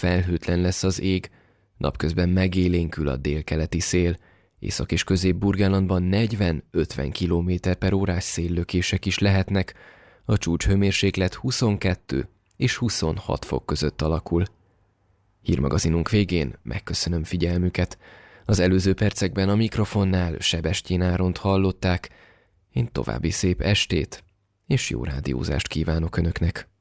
felhőtlen lesz az ég, napközben megélénkül a délkeleti szél, Észak- és Közép-Burgenlandban 40-50 km/h széllökések is lehetnek, a csúcshőmérséklet 22 és 26 fok között alakul. Hírmagazinunk végén megköszönöm figyelmüket. Az előző percekben a mikrofonnál Sebestyén Áront hallották. Én további szép estét és jó rádiózást kívánok Önöknek.